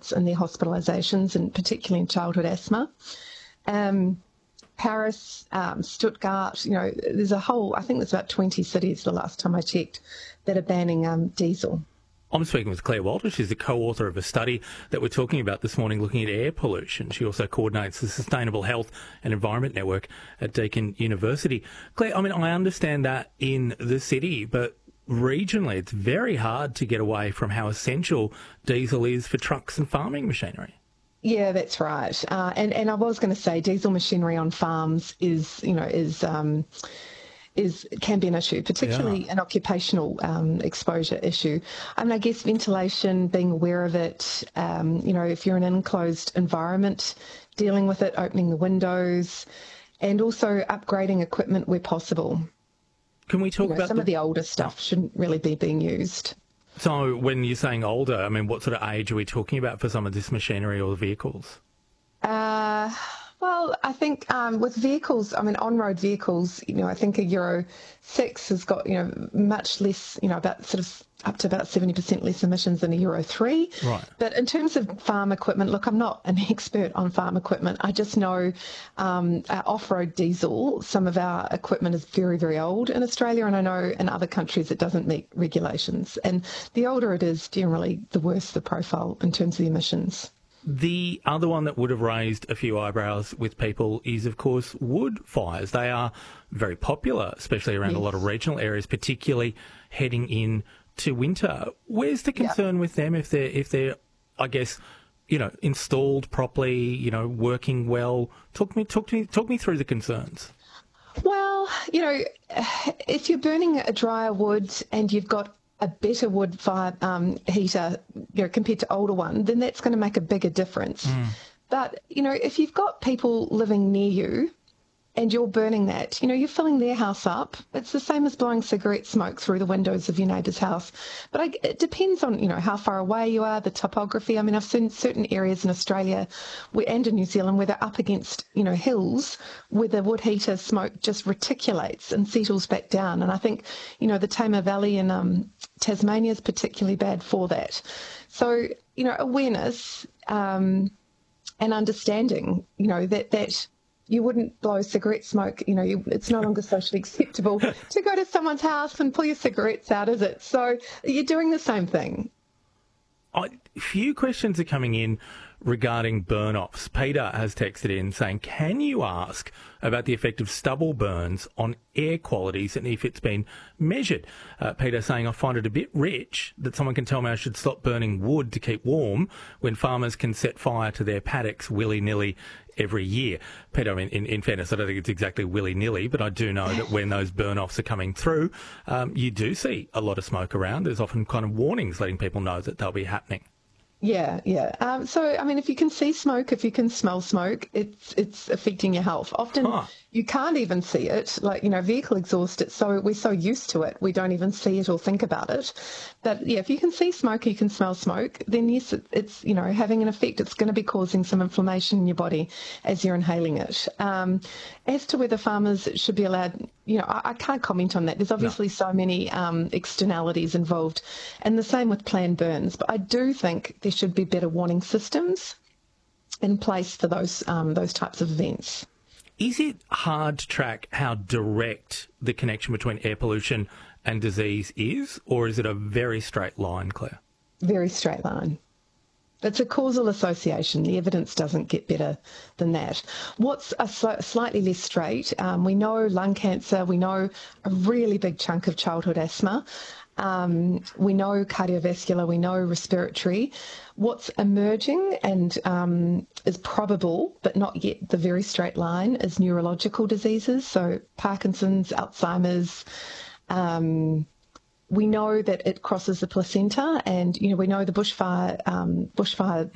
difference in their hospitalisations, and particularly in childhood asthma. Paris, Stuttgart, there's I think there's about 20 cities the last time I checked that are banning diesel. I'm speaking with Claire Walter. She's the co-author of a study that we're talking about this morning looking at air pollution. She also coordinates the Sustainable Health and Environment Network at Deakin University. Claire, I understand that in the city, but regionally it's very hard to get away from how essential diesel is for trucks and farming machinery. Yeah, that's right. And I was going to say diesel machinery on farms can be an issue, particularly an occupational exposure issue. I guess ventilation, being aware of it, if you're in an enclosed environment, dealing with it, opening the windows, and also upgrading equipment where possible. Can we talk about some of the older stuff shouldn't really be being used. So when you're saying older, what sort of age are we talking about for some of this machinery or the vehicles? Well, I think with vehicles, on-road vehicles, I think a Euro 6 has got, much less, about sort of up to about 70% less emissions than a Euro 3. Right. But in terms of farm equipment, look, I'm not an expert on farm equipment. I just know our off-road diesel, some of our equipment is very, very old in Australia, and I know in other countries it doesn't meet regulations. And the older it is, generally, the worse the profile in terms of the emissions. The other one that would have raised a few eyebrows with people is, of course, wood fires. They are very popular, especially around a lot of regional areas, particularly heading in to winter. Where's the concern with them if they're, I guess, installed properly, working well? Talk me through the concerns. Well, if you're burning a drier wood and you've got a better wood fire heater, compared to older one, then that's going to make a bigger difference. But, if you've got people living near you and you're burning that, you're filling their house up. It's the same as blowing cigarette smoke through the windows of your neighbour's house. But it depends on, how far away you are, the topography. I've seen certain areas in Australia and in New Zealand where they're up against, hills where the wood heater smoke just reticulates and settles back down. And I think, the Tamar Valley in Tasmania is particularly bad for that. So, awareness and understanding, that you wouldn't blow cigarette smoke. It's no longer socially acceptable to go to someone's house and pull your cigarettes out, is it? So you're doing the same thing. A few questions are coming in regarding burn-offs. Peter has texted in saying, can you ask about the effect of stubble burns on air qualities and if it's been measured? Peter saying, I find it a bit rich that someone can tell me I should stop burning wood to keep warm when farmers can set fire to their paddocks willy-nilly every year. Peter, in fairness, I don't think it's exactly willy-nilly, but I do know that when those burn-offs are coming through, you do see a lot of smoke around. There's often kind of warnings letting people know that they'll be happening. Yeah. So, if you can see smoke, if you can smell smoke, it's affecting your health. Often you can't even see it, vehicle exhaust, we're so used to it, we don't even see it or think about it. But, if you can see smoke, you can smell smoke, then yes, it's having an effect. It's going to be causing some inflammation in your body as you're inhaling it. As to whether farmers should be allowed, I can't comment on that. There's obviously so many externalities involved, and the same with planned burns. But I do think there should be better warning systems in place for those types of events. Is it hard to track how direct the connection between air pollution and disease is, or is it a very straight line, Claire? Very straight line. It's a causal association. The evidence doesn't get better than that. What's slightly less straight, we know lung cancer, we know a really big chunk of childhood asthma, we know cardiovascular, we know respiratory. What's emerging and is probable, but not yet the very straight line, is neurological diseases, so Parkinson's, Alzheimer's. We know that it crosses the placenta, and we know the bushfire